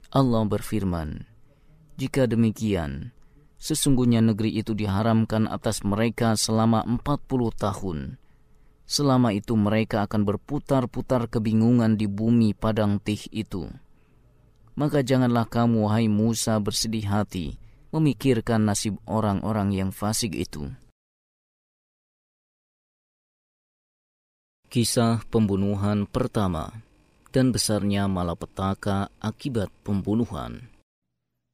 Allah berfirman, "Jika demikian, sesungguhnya negeri itu diharamkan atas mereka selama 40 tahun. Selama itu mereka akan berputar-putar kebingungan di bumi padang Tih itu. Maka janganlah kamu, wahai Musa, bersedih hati memikirkan nasib orang-orang yang fasik itu." Kisah pembunuhan pertama dan besarnya malapetaka akibat pembunuhan.